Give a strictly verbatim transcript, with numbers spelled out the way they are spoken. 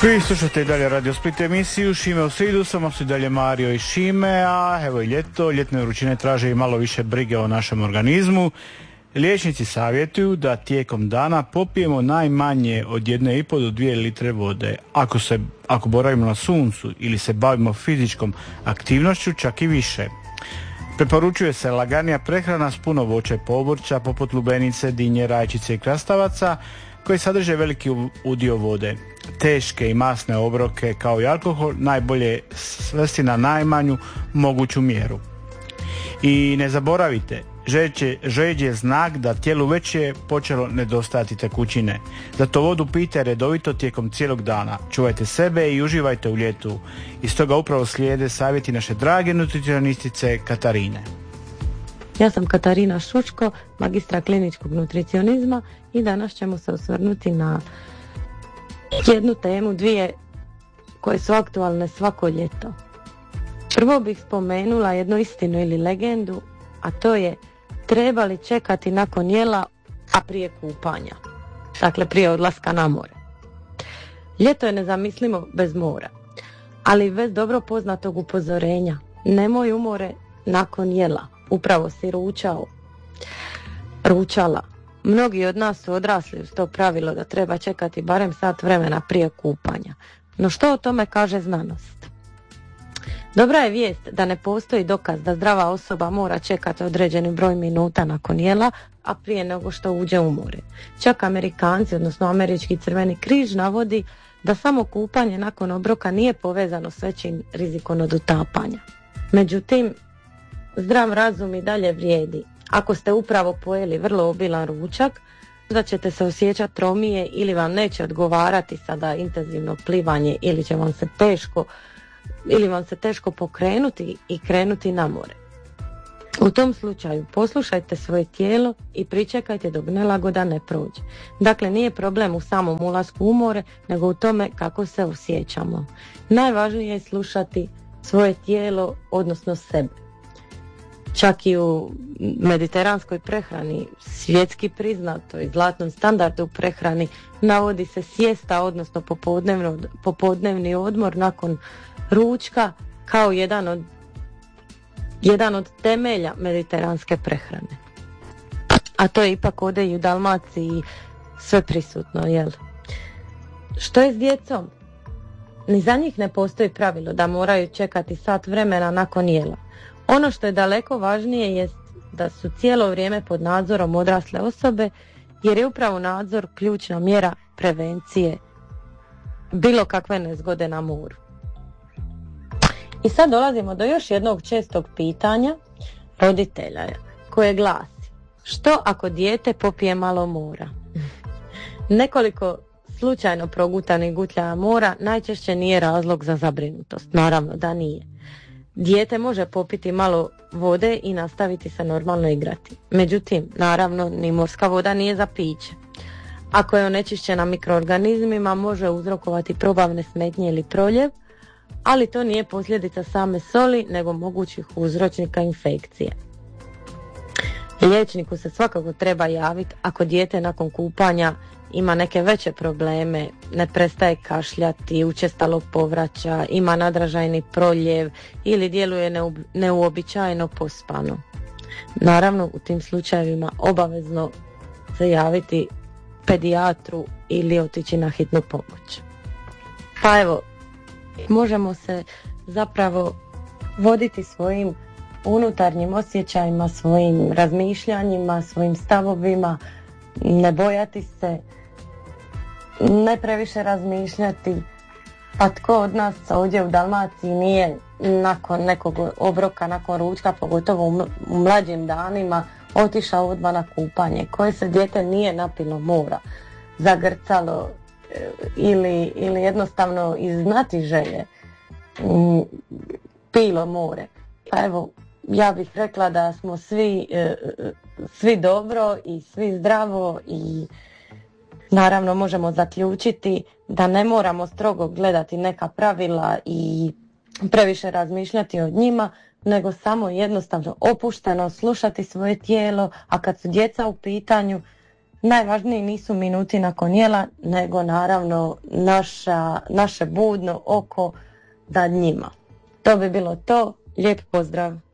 Vi slušate i dalje Radio Split emisiju Šime u sridu, samo su i dalje Mario i Šime, a evo i ljeto, ljetne vrućine traže i malo više brige o našem organizmu. Liječnici savjetuju da tijekom dana popijemo najmanje od jedne i pol do dvije litre vode. Ako se, ako boravimo na suncu ili se bavimo fizičkom aktivnošću, čak i više. Preporučuje se laganija prehrana s puno voća i povrća, poput lubenice, dinje, rajčice i krastavaca, koji sadrže veliki udio vode. Teške i masne obroke kao i alkohol najbolje svesti na najmanju moguću mjeru. I ne zaboravite, žeđ je znak da tijelu već je počelo nedostajati tekućine. Zato vodu pijte redovito tijekom cijelog dana. Čuvajte sebe i uživajte u ljetu. I stoga upravo slijede savjeti naše drage nutricionistice Katarine. Ja sam Katarina Šučko, magistra kliničkog nutricionizma i danas ćemo se osvrnuti na jednu temu, dvije koje su aktualne svako ljeto. Prvo bih spomenula jednu istinu ili legendu, a to je treba li čekati nakon jela, a prije kupanja. Dakle, prije odlaska na more. Ljeto je nezamislivo bez mora, ali bez dobro poznatog upozorenja. Nemoj u more nakon jela. Upravo si ručao, ručala. Mnogi od nas su odrasli uz to pravilo da treba čekati barem sat vremena prije kupanja. No što o tome kaže znanost? Dobra je vijest da ne postoji dokaz da zdrava osoba mora čekati određeni broj minuta nakon jela, a prije nego što uđe u more. Čak Amerikanci, odnosno Američki crveni križ, navodi da samo kupanje nakon obroka nije povezano s većim rizikom od utapanja. Međutim, zdrav razum i dalje vrijedi. Ako ste upravo pojeli vrlo obilan ručak, da ćete se osjećati tromije ili vam neće odgovarati sada intenzivno plivanje ili će vam se teško ili vam se teško pokrenuti i krenuti na more. U tom slučaju poslušajte svoje tijelo i pričekajte dok nelagoda ne prođe. Dakle, nije problem u samom ulasku u more, nego u tome kako se osjećamo. Najvažnije je slušati svoje tijelo, odnosno sebe. Čak i u mediteranskoj prehrani, svjetski priznatoj zlatnom standardu u prehrani, navodi se sjesta, odnosno popodnevni odmor nakon ručka kao jedan od, jedan od temelja mediteranske prehrane. A to je ipak ovdje i u Dalmaciji sve prisutno, jel? Što je s djecom? Ni za njih ne postoji pravilo da moraju čekati sat vremena nakon jela. Ono što je daleko važnije jest da su cijelo vrijeme pod nadzorom odrasle osobe, jer je upravo nadzor ključna mjera prevencije bilo kakve nezgode na moru. I sad dolazimo do još jednog čestog pitanja roditelja koje glasi: što ako dijete popije malo mora? Nekoliko slučajno progutanih gutljaja mora najčešće nije razlog za zabrinutost. Naravno da nije. Dijete može popiti malo vode i nastaviti se normalno igrati. Međutim, naravno, ni morska voda nije za piće. Ako je onečišćena mikroorganizmima, može uzrokovati probavne smetnje ili proljev, ali to nije posljedica same soli, nego mogućih uzročnika infekcije. Liječniku se svakako treba javiti ako dijete nakon kupanja ima neke veće probleme, ne prestaje kašljati, učestalo povraća, ima nadražajni proljev ili djeluje neuobičajeno pospano. Naravno, u tim slučajevima obavezno se javiti pedijatru ili otići na hitnu pomoć. Pa evo, možemo se zapravo voditi svojim unutarnjim osjećajima, svojim razmišljanjima, svojim stavovima, ne bojati se, ne previše razmišljati. Pa tko od nas ovdje u Dalmaciji nije nakon nekog obroka, nakon ručka, pogotovo u mlađim danima, otišao odmah na kupanje? Koje se dijete nije napilo mora, zagrcalo ili, ili jednostavno iz znatiželje pilo more? Pa evo, ja bih rekla da smo svi, svi dobro i svi zdravo i naravno možemo zaključiti da ne moramo strogo gledati neka pravila i previše razmišljati o njima, nego samo jednostavno opušteno slušati svoje tijelo, a kad su djeca u pitanju, najvažniji nisu minuti nakon jela, nego naravno naša, naše budno oko nad njima. To bi bilo to. Lijep pozdrav!